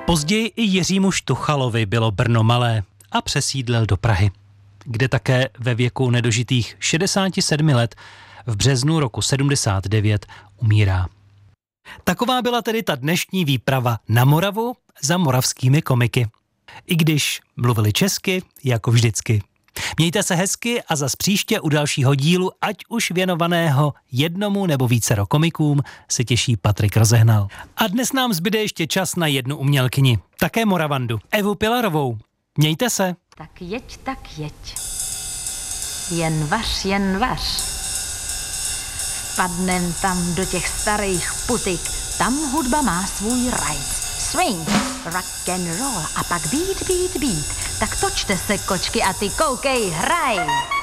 Později i Jiřímu Štuchalovi bylo Brno malé a přesídlil do Prahy, kde také ve věku nedožitých 67 let v březnu roku 79 umírá. Taková byla tedy ta dnešní výprava na Moravu za moravskými komiky. I když mluvili česky, jako vždycky. Mějte se hezky a zas příště u dalšího dílu, ať už věnovaného jednomu nebo vícero komikům, se těší Patrik Rozehnal. A dnes nám zbyde ještě čas na jednu umělkyni, také Moravandu, Evu Pilarovou. Mějte se. Tak jeď. Jen vař. Vpadnem tam do těch starých putik, tam hudba má svůj rajc. Swing, rock and roll a pak beat. Tak točte se, kočky, a ty koukej, hraj.